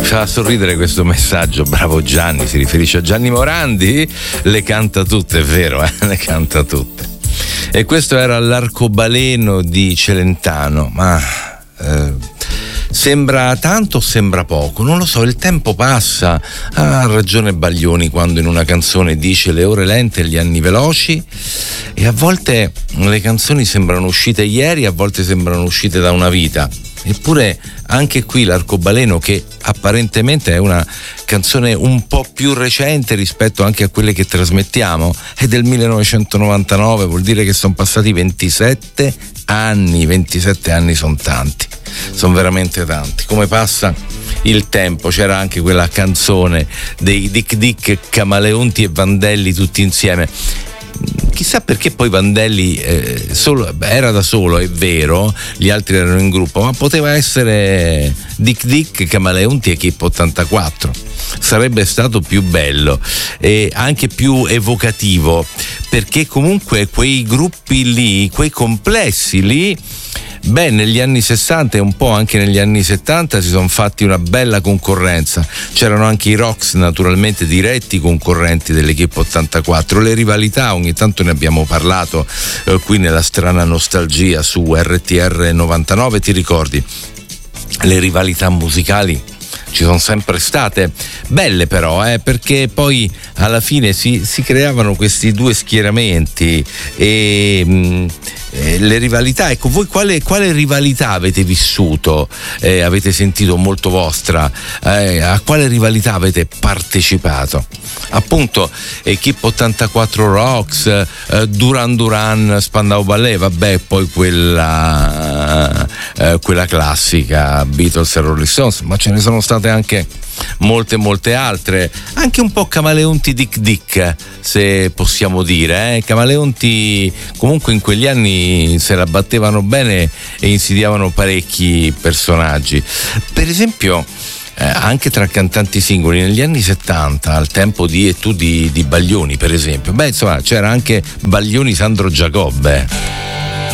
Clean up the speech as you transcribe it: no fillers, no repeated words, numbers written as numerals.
fa sorridere questo messaggio. Bravo Gianni, si riferisce a Gianni Morandi. Le canta tutte, è vero, le canta tutte. E questo era l'Arcobaleno di Celentano. Ma sembra tanto o sembra poco? Non lo so, il tempo passa. Ha ragione Baglioni quando in una canzone dice le ore lente e gli anni veloci, e a volte le canzoni sembrano uscite ieri, a volte sembrano uscite da una vita. Eppure anche qui l'Arcobaleno, che apparentemente è una canzone un po' più recente rispetto anche a quelle che trasmettiamo, è del 1999, vuol dire che sono passati 27 anni. 27 anni sono tanti, sono veramente tanti. Come passa il tempo. C'era anche quella canzone dei Dick Dick, Camaleonti e Vandelli tutti insieme. Chissà perché poi Vandelli era da solo, è vero, gli altri erano in gruppo, ma poteva essere Dick Dick, Camaleonti e Chip 84. Sarebbe stato più bello e anche più evocativo, perché comunque quei gruppi lì, quei complessi lì, negli anni 60 e un po' anche negli anni 70 si sono fatti una bella concorrenza. C'erano anche i Rocks, naturalmente diretti concorrenti dell'Equipe 84. Le rivalità, ogni tanto ne abbiamo parlato qui nella strana nostalgia su RTR 99, ti ricordi? Le rivalità musicali ci sono sempre state, belle però, perché poi alla fine si creavano questi due schieramenti e le rivalità. Ecco, voi quale rivalità avete vissuto, avete sentito molto vostra, a quale rivalità avete partecipato? Appunto Equipe 84 Rocks, Duran Duran, Spandau Ballet, vabbè, poi quella classica Beatles e Rolling Stones, ma ce ne sono state anche molte altre, anche un po' Camaleonti Dick Dick, se possiamo dire. Camaleonti comunque in quegli anni se la battevano bene e insidiavano parecchi personaggi. Per esempio anche tra cantanti singoli negli anni 70, al tempo di E tu di Baglioni, per esempio, insomma, c'era anche Baglioni Sandro Giacobbe.